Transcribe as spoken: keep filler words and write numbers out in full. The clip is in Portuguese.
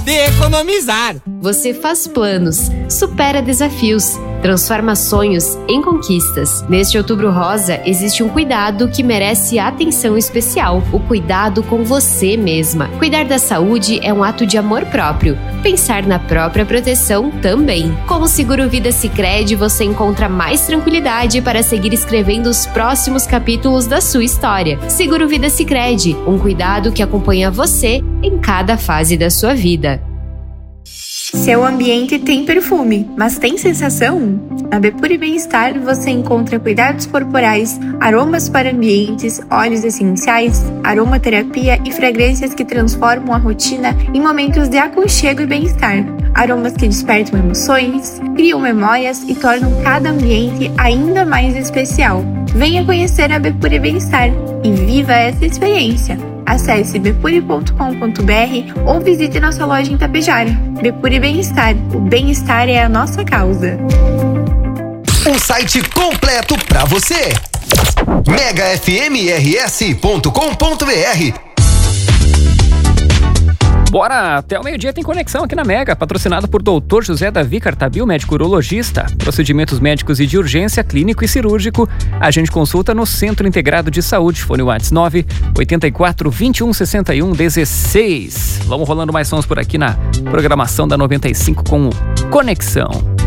de economizar. Você faz planos, supera desafios, transforma sonhos em conquistas. Neste Outubro Rosa, existe um cuidado que merece atenção especial: o cuidado com você mesma. Cuidar da saúde é um ato de amor próprio. Pensar na própria proteção também. Com o Seguro Vida Sicredi, você encontra mais tranquilidade para seguir escrevendo os próximos capítulos da sua história. Seguro Vida Sicredi, um cuidado que acompanha você em cada fase da sua vida. Seu ambiente tem perfume, mas tem sensação? Na Bepuri Bem-Estar você encontra cuidados corporais, aromas para ambientes, óleos essenciais, aromaterapia e fragrâncias que transformam a rotina em momentos de aconchego e bem-estar. Aromas que despertam emoções, criam memórias e tornam cada ambiente ainda mais especial. Venha conhecer a Bepuri Bem-Estar e viva essa experiência. Acesse bepuri ponto com ponto br ou visite nossa loja em Tapejara. Bepuri Bem-Estar, o bem-estar é a nossa causa. Um site completo pra você. mega f m r s ponto com ponto b r. Bora, até o meio-dia tem conexão aqui na Mega, patrocinado por doutor José Davi Cartabil, médico urologista. Procedimentos médicos e de urgência, clínico e cirúrgico. A gente consulta no Centro Integrado de Saúde. Fone WhatsApp nove oito quatro, vinte e um, sessenta e um, dezesseis. Vamos rolando mais sons por aqui na programação da noventa e cinco com o Conexão.